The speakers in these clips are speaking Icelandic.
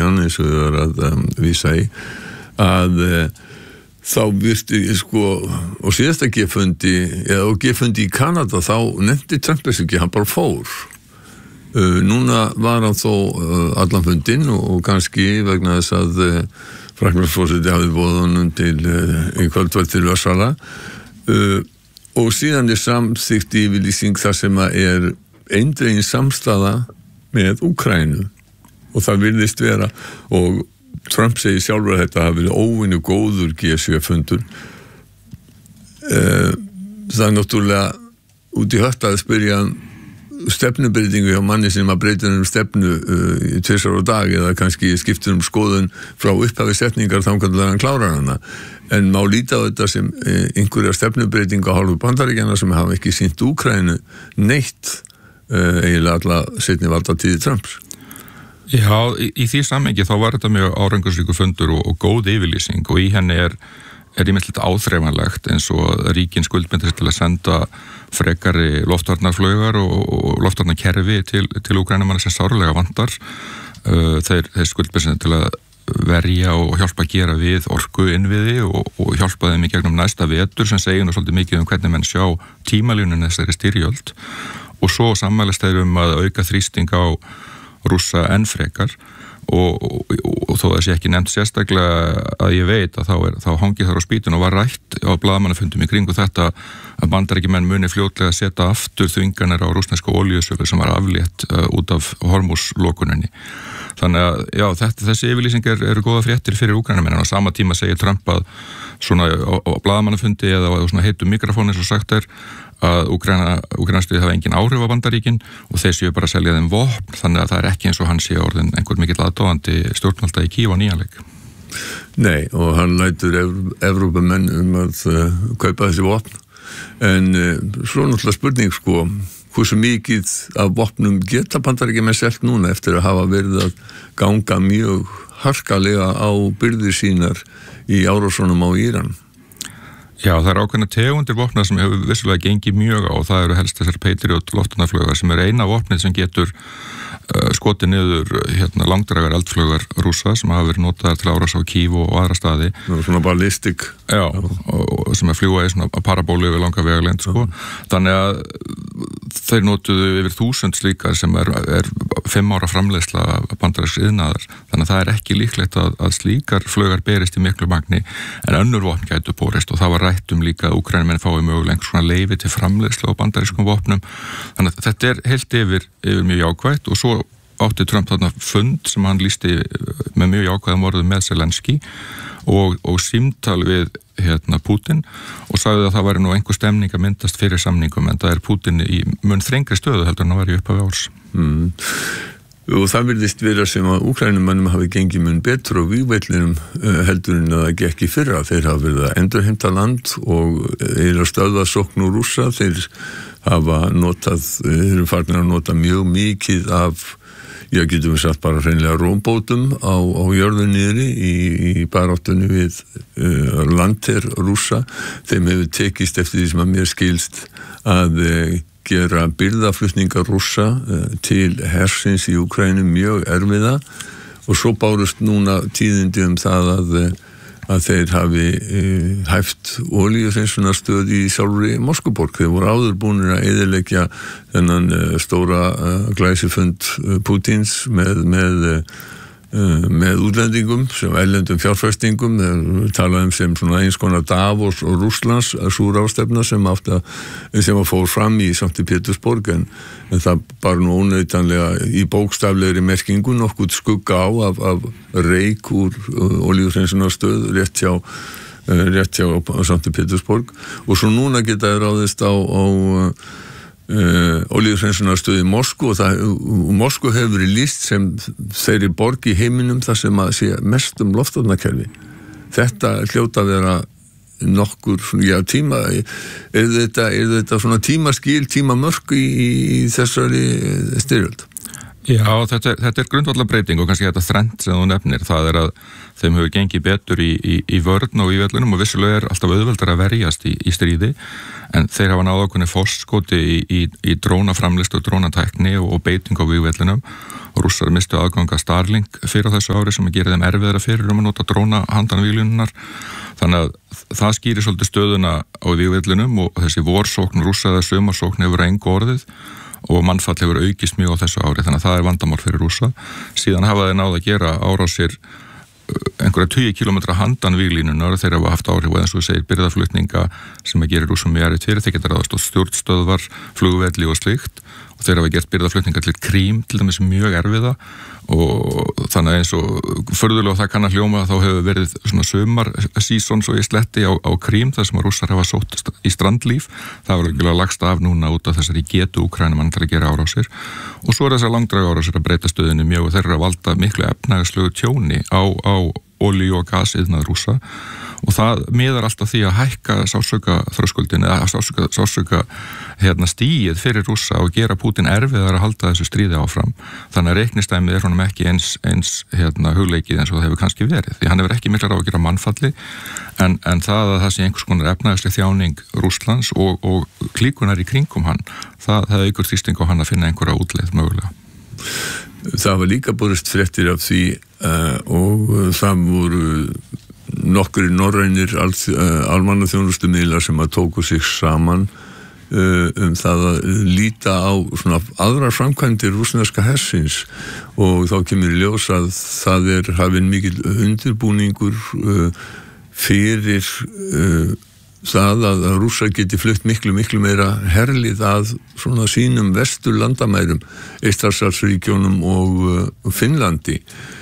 Pjöngján eins og við að vísa í að þá virti og síðasta G-fundi og G-fundi í Kanada þá nefndi Trump þess ekki, hann bara fór núna var hann þó allan fundinn og kannski vegna þess að Frakklandsforseti hafði boðað honum til í kvöldverð til Varsala og síðan samþykkt yfirlýsing þar sem að eindregin samstaða með Úkraínu og það virðist vera og Trump segir sjálfur að þetta hafi verið óvenju góður G7-fundur það náttúrulega út í hött að spyrja stefnubreytingu hjá manni sem að breyta stefnu í 2 á dag eða kannski skiptur skoðun frá upphafi setningar þangað til hann klárar hana en má líta á þetta sem einhverja stefnubreytingu á hálfu Bandaríkjanna sem hafa ekki sýnt Úkraínu neitt eiginlega alla seinni valdatíði Trumps. Já, í því samhengi þá var þetta mjög árangursríkur fundur og góð yfirlýsing og í henni ýmislegt áþreifanlegt eins og ríkin skuldbindur til að senda frekari loftvarnarflaugar og loftvarnarkerfi til Úkraínumanna sem sárlega vantar. Þeir skuldbindur til að verja og hjálpa að gera við orku innviði og hjálpa þeim í gegnum næsta vetur sem segir nú svolítið mikið um hvernig menn sjá tímalínuna þessari styrjöld og svo sammælist þeir að auka þrýsting á Rússa enn frekar og þó það sé ekki nefnt sérstaklega að ég veit að þá hangið þar á spýtun og var rætt á blaðamannafundum í kringu þetta að Bandaríkjamenn muni fljótlega að setja aftur þvinganir á rússneska olíusölu sem var aflétt út af Hormúslokuninni. Þannig að já, þessi yfirlýsing eru góða fréttir fyrir Úkraínumenn en á sama tíma segir Trump að svona á blaðamannafundi eða á svona heitum mikrofóni eins og sagt að Úkraínastuðið hafa engin áhrif á Bandaríkin og þeir séu bara að selja þeim vopn þannig að það ekki eins og hann sé orðin einhver mikill aðdáandi stjórnvalda í Kív á nýjanleik. Nei, og hann lætur Evrópumenn að kaupa þessi vopn en svo náttúrulega spurning hversu mikið af vopnum geta Bandaríkjamenn selt núna eftir að hafa verið að ganga mjög harkalega á byrðir sínar í árásunum á Íran. Já, það ákveðna tegundir vopna sem hefur vissulega gengið mjög á og það eru helst þessar Patriot loftunarflaugar sem eina vopnið sem getur skotið niður langdrægar eldflaugar Rússa sem hafa verið notaðar til árás á Kív og aðra staði. Svona ballistik. Já, og sem fljúga í svona parabólu yfir langa vegalengd Þannig að þeir notuðu yfir 1000 slíkar sem er 5 ára framleiðsla bandarísks iðnaðar. Þannig að það ekki líklegt að slíkar flaugar berist í miklu magni en önnur vopn gætu borist og það var rætt líka að Úkraínumenn fái mögulega svona leyfi til framleiðslu á bandarískum vopnum. Þannig að þetta heilt yfir mjög jákvætt og svo átti Trump þarna fund sem hann lýsti með mjög jákvæðum orðum með Zelenski og símtal við Putin og sagði að það væri nú einhver stemning að myndast fyrir samningum en það Putin í mun þrengri stöðu heldur en að væri upphafi árs. Og það virðist vera sem að Úkrænumannum hafi gengið mun betur og vígvellinum heldur en að það gekk í fyrra. Þeir hafa verið að endurheimta land og að stöðva sókn úr Rússa. Þeir eru farnir að nota mjög mikið af getum við sagt bara hreinlega rómbótum á jörðu niðri í baráttunni við landher Rússa. Þeim hefur tekist eftir því sem að mér skilst að gera birgðaflutninga Rússa til hersins í Úkraínu mjög erfiða og svo bárust núna tíðindi það að þeir hafi hæft olíuhreinsunarstöð í sjálfri Moskvuborg. Þeir voru áður búnir að eyðileggja þennan stóra glæsifund Pútins með útlendingum, sem erlendum fjárfestingum. Þeir talaði sem svona eins konar Davos og Rússlands súrástefna sem að fór fram í Sankti Pétursborg en það bara nú óneitanlega í bókstaflegri merkingu nokkuð skugga á af reyk úr olíuhreinsunarstöð rétt hjá Sankti Pétursborg og svo núna geta þeir ráðist á olíuhreinsunarstöð í Moskvu og Moskvu hefur verið lýst sem þeirri borg í heiminum þar sem að sé mest loftvarnarkerfi. Þetta hljóta að vera nokkur tíma er þetta svona tímaskil, tímamörk í þessari styrjöld? Já, þetta grundvallar breyting og kannski þetta þrennt sem þú nefnir, það að þeim hefur gengið betur í vörn og í vellunum og vissulega alltaf auðveldar að verjast í stríði, en þeir hafa náð ákveðni forskoti í drónaframleiðslu og drónatækni og beiting á vígvellunum. Rússar mistu aðgang að Starlink fyrir þessu ári sem að gera þeim erfiðara fyrir að nota dróna handan víglínunar. Þannig að það skýrir svolítið stöðuna á vígvellunum og þessi vorsókn Rússa eða sumarsókn hefur engu orðið og mannfall hefur aukist mjög á þessu ári, þannig að það er vandamál fyrir Rússa. Síðan hafa þeir náð að gera árásir einhverja 20 kilometra handan víglínunar, þeir hafa haft áhrif og eins og þú segir byrðaflutninga sem að gera Rússum mjög erfitt fyrir, þeir geta ráðast á stjórnstöðvar, flugvelli og slíkt og þeir hafa gert byrðaflutninga til Krím til dæmis mjög erfiða og þannig eins og furðulega það kann að hljóma þá hefur verið svona sumar season svo í sletti á Krím þar sem að Rússar hafa sótt í strandlíf, það var alveg lagst af núna út af þessari getu Úkraínumann til að gera árásir og svo er þessar langdræga árásir að breyta stöðinu mjög og þeir eru að valda miklu efnahagslegu tjóni á olíu og gasiðnað Rússa og það miðar alltaf því að hækka sársauka þröskuldin eða sársauka stíið fyrir Rússa og gera Pútín erfiðar að halda þessu stríði áfram. Þannig að reiknistæmið honum ekki eins hugleikið eins og það hefur kannski verið. Því hann hefur ekki miklar á að gera mannfalli en það að það sé einhvers konar efnahagsleg þjáning Rússlands og klíkunar í kringum hann, það hefur ykkur þrýsting á hann að finna einhverja útleið mögulega. Það var líka borist fréttir af því og það voru nokkrir norrænir almannaþjónustumiðlar sem að tóku sig saman það að líta á svona aðrar framkvæmdir rússneska hersins og þá kemur í ljós að það hafinn mikill undirbúningur fyrir það að Rússar geti flutt miklu meira herlið að svona sínum vestur landamærum, Eystrasaltsríkjónum og Finnlandi.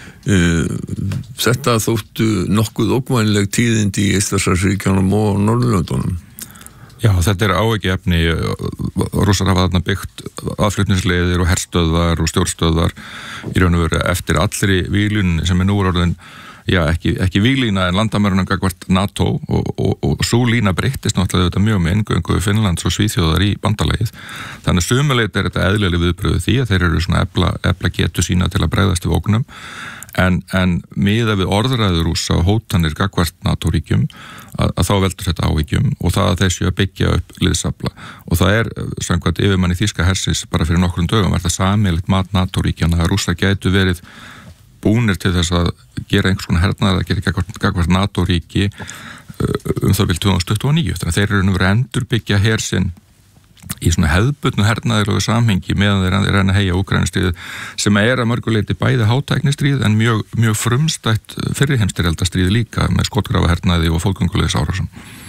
Þetta þóttu nokkuð ógnvænleg tíðindi í Eystrasaltsríkjónum og Norðurlöndunum. Já, þetta áhyggjuefni. Rússar hafa þarna byggt aðflutningsleiðir og herstöðvar og stjórnstöðvar í raun og veru eftir allri víglínu sem nú orðin ekki víglína en landamærunum gagnvart NATO og svo lína breyttist náttúrulega þetta mjög með inngöngu Finnlands og Svíþjóðar í bandalagið. Þannig sumuleit er þetta eðlileg viðbrögðu því að þeir eru svona efla getu sína til að bregðast við ógnum en miðað við orðræður Rússa og hótanir gagnvart NATO-ríkjum að þá veldur þetta áhyggjum og það að þessu að byggja upp liðsafla og það er samkvæmt yfirmanni þýska hersins bara fyrir nokkrum dögum var það sameiginlegt mat NATO-ríkjana að Rússar gætu verið búnir til þess að gera einhvers konar hernaðar að gera gagnvart NATO-ríki það vil 2029 þannig að þeir eru nú endur byggja hersinn í svona hefðbundnu hernaðarlegu samhengi meðan þeir reyna að heyja Úkraínustríðið sem er að mörguleiti bæði hátæknistríð en mjög frumstætt fyrri heimsstyrjaldarstríð líka með skotgrafahernaði og fólkgöngulegs árásum.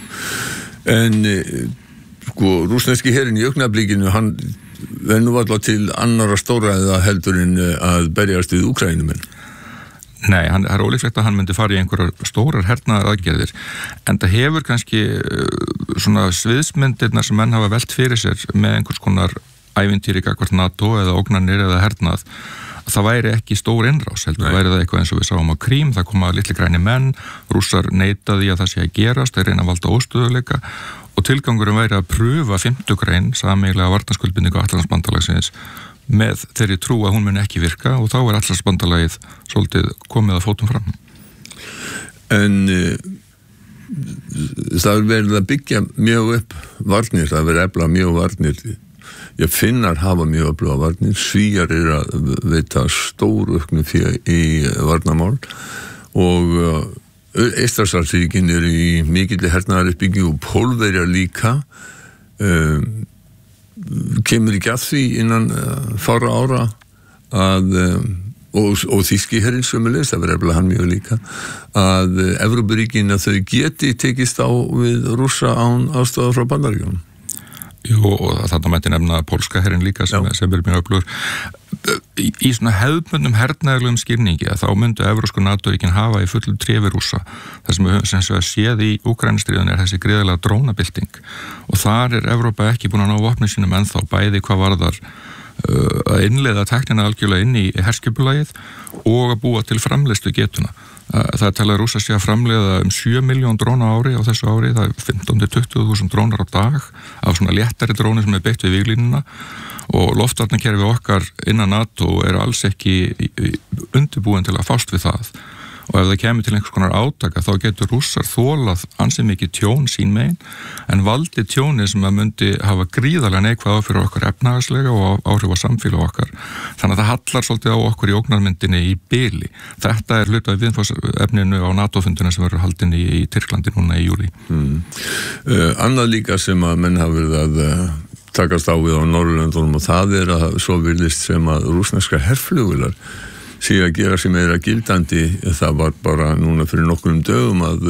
En rússneski herinn í augnablikinu hann er nú alltaf til annara stóræða heldur en að berjast við Úkraínumenn. Nei, það er ólíklegt að hann myndi fara í einhverjar stórar hernaðar aðgerðir en það hefur kannski svona sviðsmyndirnar sem menn hafa velt fyrir sér með einhvers konar ævintýri gagnvart NATO eða ógnanir eða hernað það væri ekki stór innrás heldur væri það eitthvað eins og við sáum á Krím það koma litli græni menn, Rússar neita því að það sé að gerast, þeir reyna að valda óstöðuleika og tilgangurum væri að pröfa 5. grein sameiginlega varnarskuldbindingu Atlantshafsbandalagsins með þeirri trú að hún muni ekki virka og þá er Atlantshafsbandalagið svolítið komið að fótum fram. En það er verið að byggja mjög upp varnir, það er verið að efla mjög varnir. Finnar hafa mjög öfluga varnir, Svíar eru að veita stór auknu í varnarmál og Eystrasaltsríkin eru í mikilli hernaðaruppbyggingu og Pólverjar líka kemur ekki að því innan fárra ára að og þýski herinn sömuleiðis, það verður eftir hann mjög líka að Evrópuríkin að þau geti tekist á við Rússa án aðstoðar frá Bandaríkjunum. Jú, og þarna mætti nefna pólska herinn líka sem er mjög öflugur. Í svona hefðbundnum hernaðarlegum skilningi að þá myndu evrópsku NATO-ríkin hafa í fullum tréfi Rússa. Það sem við séð í Úkraínustríðinu er þessi gríðarlega drónabylting og þar er Evrópa ekki búin að ná vopnum sínum ennþá bæði hvað varðar að innleiða tæknina algjörlega inn í herskipulagið og að búa til framleiðslu getuna. Það talað að Rússar sé að framleiða 7 miljón dróna á ári á þessu ári, það 15-20.000 drónar á dag af svona léttari dróni sem beitt við víglínuna og loftvarnakerfi okkar innan NATO alls ekki undirbúin til að fást við það. Og ef það kemur til einhvers konar átaka þá getur Rússar þolað ansi mikið tjón sín megin en valdi tjóni sem að myndi hafa gríðarlega neikvæð áhrif á okkur efnahagslega og áhrif á samfélag okkar. Þannig að það hallar svolítið á okkur í ógnarmyndinni í bili. Þetta hluta af viðfangsefninu á NATO-fundina sem verður haldin í Tyrklandi núna í júlí. Annað líka sem að menn hafa verið að takast á við á Norðurlöndunum og það að svo virðist sem að rússneska herflugvélar sé að gera sig meira gildandi. Það var bara núna fyrir nokkrum dögum að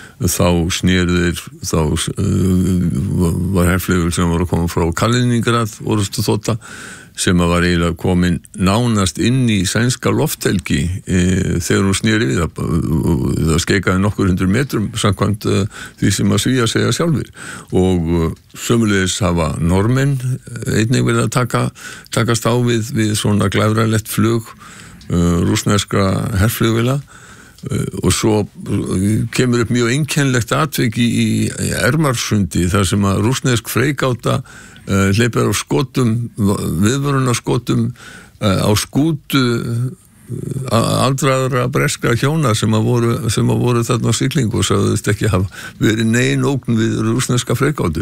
þá var herflugvél sem var að koma frá Kaliningrad orðustu þota sem að var eiginlega komin nánast inn í sænska lofthelgi þegar hún sneri við það skeikaði nokkur 100 metrum samkvæmt því sem að Svíar segja sjálfir og sömulegis hafa Normenn einnig verið að takast á við svona glæfralegt flug rússneskra herflugvéla og svo kemur upp mjög einkennilegt atvik í Ermarsundi þar sem að rússnesk freigáta hleypir á skotum, viðvörunarskotum á skútu aldraðra breska hjóna sem að voru þarna á siglingu og sagðist ekki hafa verið nein ógn við rússneska freigátu.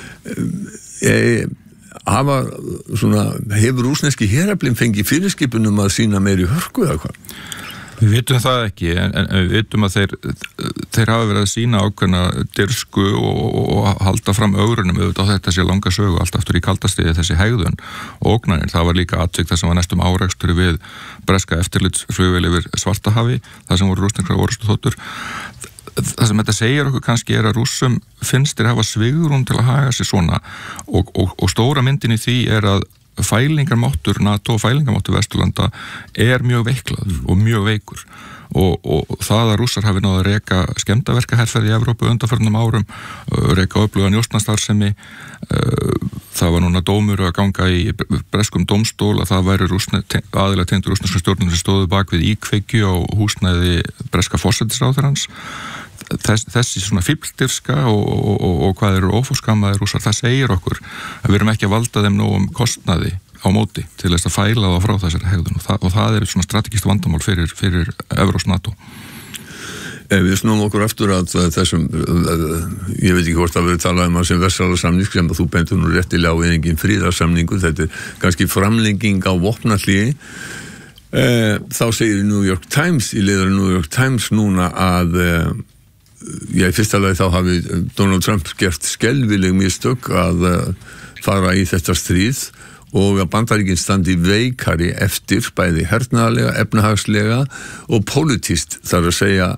Hefur rússneski heraflinn fengið fyrirskipunum að sýna meiri hörku eða hvað? Við vitum það ekki, en við vitum að þeir hafa verið að sýna ákveðna dirsku og halda fram ögrunum auðvitað á þetta sé langa sögu allt aftur í kaldastiði þessi hegðun og ógnanir. Það var líka atvik þar sem var næstum árekstur við breska eftirlitsflugvél yfir Svartahafi, þar sem voru rússneskra orrustuþotur. Það sem þetta segir okkur kannski að Rússum finnst þeir hafa svigrúm til að haga sig svona og stóra myndin í því að fælingarmáttur NATO og fælingarmáttur Vesturlanda mjög veiklað og mjög veikur og það að Rússar hafi náð að reka skemmdarverkaherferð í Evrópu undanförnum árum, reka öfluga njósnastarfsemi, það var núna dómur að ganga í breskum dómstól að það væri aðilega tengdur rússnesku stjórnum sem stóðu bak við íkveikju á húsnæði breska forsætisráðherrans. Þessi svona fífldirfska og hvað eru ófórskammaðir Rússar, það segir okkur að við erum ekki að valda þeim nógum kostnaði á móti til þess að fæla það frá þessari hegðun og það svona strategist vandamál fyrir Evróps NATO. Við snúum okkur aftur að þessum, ég veit ekki hvort að við talaðum að sem Vestfjarðasamning sem að þú bentur nú réttilega á engin fríðarsamningu, þetta kannski framlenging á vopnahléi. Þá segir New York Times í leiðari New York Times núna að í fyrsta lagi þá hafi Donald Trump gert skelfileg mistök að fara í þetta stríð og að Bandaríkin standi veikari eftir bæði hernaðarlega, efnahagslega og pólitískt þar að segja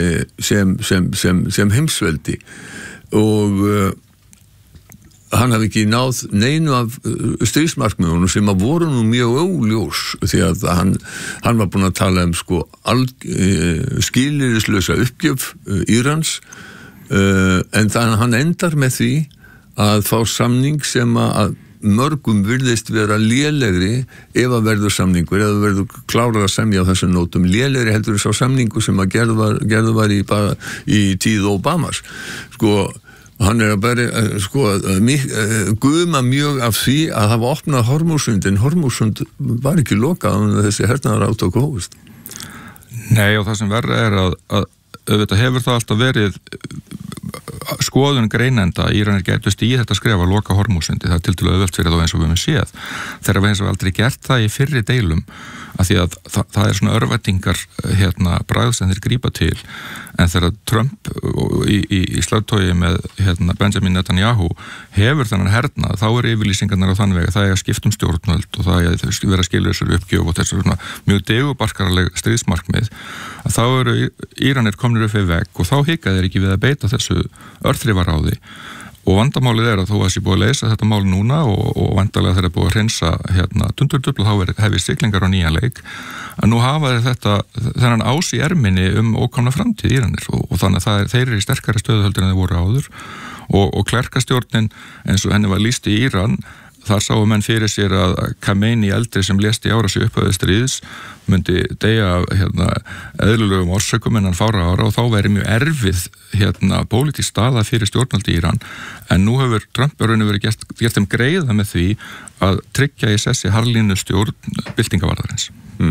sem heimsveldi og hann hafi ekki náð neinu af stríðsmarkmiðunum sem að voru nú mjög óljós því að hann var búinn að tala skilyrðislausa uppgjöf Írans en þannig að hann endar með því að fá samning sem að mörgum virðist vera lélegri ef að verður samningur, ef að verður klárað að semja á þessum nótum, lélegri heldur þess á samningu sem að gerðu var í tíð Obamas. Hann að bara guma mjög af því að hafa opnað Hormúsund en Hormúsund var ekki lokað en þessi hernaðarátök hófust. Nei, og það sem verra að auðvitað hefur það alltaf verið skoðun greinenda Íranir gætu stíð þetta skref að loka Hormúsundi, það tiltölulega auðvelt fyrir þá eins og við höfum séð. Þegar við eins og aldrei gert það í fyrri deilum af því að það svona örvætingar bragð sem þeir grípa til en þegar Trump í slagtogi með Benjamin Netanyahu hefur þennan hernað, þá yfirlýsingarnar á þann veg að það að skipta stjórnvöld og það vera að skilja þessar uppgjöf og þessu svona mjög degubarkaraleg stríðsmarkmið að þá Íranir komnir upp við vegg og þá hika þeir ekki við að beita þessu örþrifaráði og vandamálið að þó að sé búið að leysa þetta mál núna og vandarlega þeir búið að hreinsa tundurdufla þá hefði siglingar á nýjan leik að nú hafa þeir þennan ás í erminni ókomna framtíð Íranir og þannig að þeir eru í sterkari stöðu heldur en þeir voru áður og klerkastjórnin eins og henni var lýst í Íran þar sáu menn fyrir sér að Khamenei eldri sem lést í árás í upphafið stríðs myndi deyja af eðlulegum orsökum innan fárra ára og þá væri mjög erfið pólitísk staða fyrir stjórnvöld í Íran, en nú hefur Trump verið gert þeim greiða með því að tryggja í sessi harðlínu stjórn byltingavarðarins.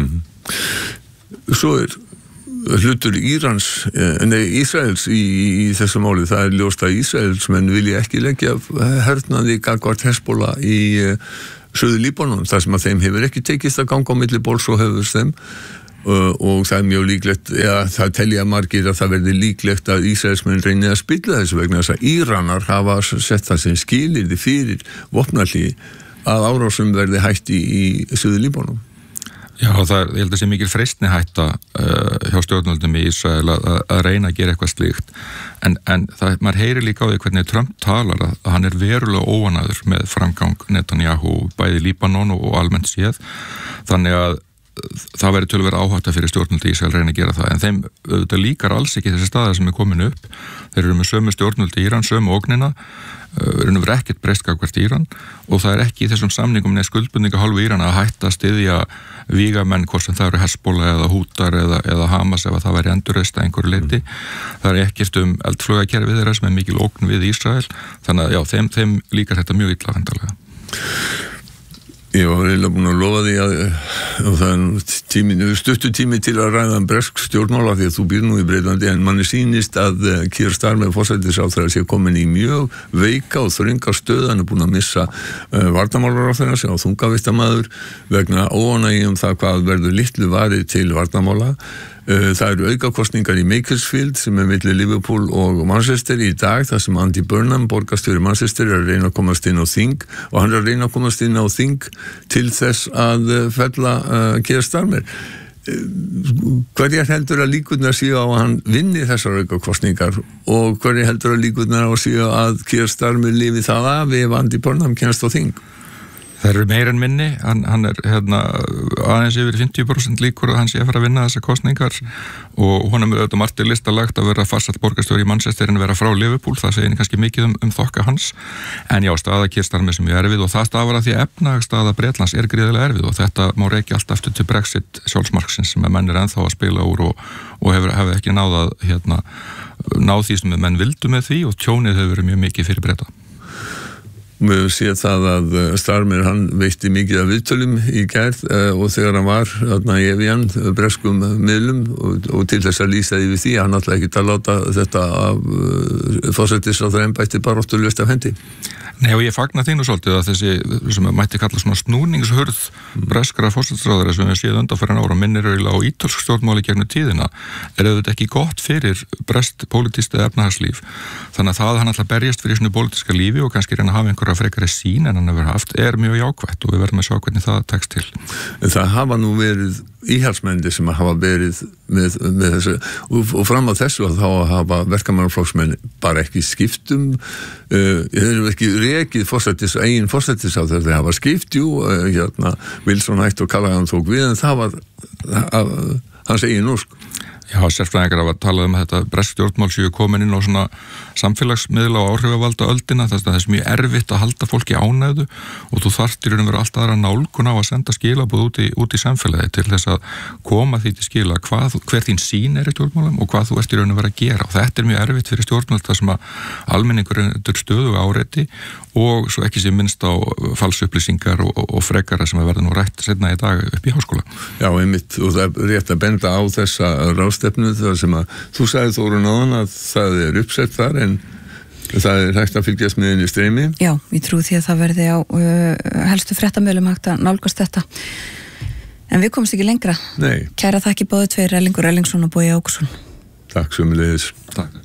Svo hlutur Ísraels í þessu máli, það ljóst að Ísraels menn vilja ekki leggja hernaði gagnvart Hezbollah í Suður Líbanon, þar sem að þeim hefur ekki tekist að ganga á milli bols og höfðurs þeim og það mjög líklegt, það telja margir að það verði líklegt að Ísraelsmenn reyni að spilla þessu vegna þess að Íranar hafa sett það sem skilyrði fyrir vopnahlé að árásum verði hætt í Suður Líbanon. Já, ég held að sé mikil freistni hætta hjá stjórnvöldum í Ísrael að reyna að gera eitthvað slíkt en maður heyrir líka á því hvernig Trump talar að hann er verulega óánægður með framgang Netanyahu bæði í Líbanon og almennt séð, þannig að það verður töluvert áhætta fyrir stjórnvöld í Ísrael að reyna að gera það, en þeim auðvitað líkar alls ekki þessi staða sem er komin upp. Þeir eru með sömu stjórnvöld í Íran, sömu ógnina, verður ekkert breyst gagnvart Íran og það er ekki í þessum samningum neð skuldbundninga hálfu Íran að hætta að styðja vígamenn, hvort sem það eru Hezbollah eða Hútar eða Hamas ef það væri endurreist að einhverju leyti. Það er ekkert eldflaugakerfið þeirra sem er mikil ógn við Ísrael, þannig að já, þeim líkar þetta mjög illa vendarlega. Ég var reyna búin að lofa því og það er stuttur tími til að ræða bresk stjórnmála því að þú býr nú í Breitlandi, en manni sýnist að Keir Starmer forsætisráðherra sé komin í mjög veika og þrönga stöð, hann er búin að missa varnarmálaráðherra sem á þungavistamaður vegna óánægju það hvað verður litlu varið til varnarmála. Það eru aukakostningar í Makersfield sem er milli Liverpool og Manchester í dag, þar sem Andy Burnham, borgarstjóri Manchester, er að reyna að komast inn á þing og hann er að reyna að komast inn á þing til þess að fella Keir Starmer. Hverjar heldur að líkurnar séu á að hann vinni þessar aukakostningar og hverjar heldur að líkurnar á að séu að Keir Starmer lifi það af ef Andy Burnham kemst á þing? Það eru meira en minni, hann er aðeins yfir 50% líkur að hann sé að fara að vinna þessar kosningar og honum er auðvitað margt í listalagt að vera farsæll borgarstjóri í Manchester en vera frá Liverpool, það segir kannski mikið þokka hans, en já, staða Keir Starmer sem er erfið og það stafar að því að efnahagsstaða Bretlands er gríðarlega erfið og þetta má rekja allt aftur til Brexit sjálfsmarksins sem menn er ennþá að spila úr og hefur ekki náð því sem menn vildu með því og tjónið hefur verið mjög mikið fyrir Breta. Við höfum séð það að Starmer hann veitti mikið af viðtölum í gær og þegar hann var í Evian breskum miðlum og til þess að lýsa yfir því hann ætlaði ekki að láta þetta af forsætisráðherra embætti baráttulaust af hendi. Nei, og ég fagna því nú svolítið að þessi sem mætti kalla svona snúningshurð breskra forsætisráðherra sem við séð undanfarin ára minnir á ítölsk stjórnmáli gegnum tíðina er auðvitað ekki gott fyrir breskt pólitískt eða efnahagslíf. Þannig að það hann ætla að berjast fyrir svona pólitíska lífi og kannski reyna að hafa einhverja frekari sín en hann hefur haft er mjög jákvætt og við verðum að sjá hvernig það tekst til. Það hafa nú verið íhaldsmenni sem hafa verið með þessu og fram að þessu að þá hafa verkamannaflokksmenn bara ekki skiptum þeir eru ekki rekið eigin forsættis á þeir hafa skipt Wilson hætt og Callaghan tók við en það var hans eigin úrsk. Já, sérfræðingar hafa talað þetta bresk stjórnmál séu komin inn á svona samfélagsmiðla og áhrifavalda öldina þess að það er mjög erfitt að halda fólki ánægðu og þú þarft í raun og veru alltaf aðra nálgun á að senda skilaboð út í samfélagi til þess að koma því til skila hver þín sín er í stjórnmálum og hvað þú ert í raun og veru að gera og þetta er mjög erfitt fyrir stjórnmál þar sem að almenningur er stöðuga áreiti og svo ekki sé minnst á falsupplýsingar og frekara sem að verða nú rætt seinna í dag upp í háskóla. Já, einmitt og það er rétt að benda á þessa ráðstefnu þar sem að þú sagði Þórunn áðan að það er uppsett þar en það er hægt að fylgjast með inn í streymi. Já, ég trú því að það verði á helstu fréttamöðlum hægt að nálgast þetta. En við komumst ekki lengra. Nei. Kæra þakki báðu tveir Erlingur Erlingsson og Bogi Ákusson. Takk sömuleiðis. Takk.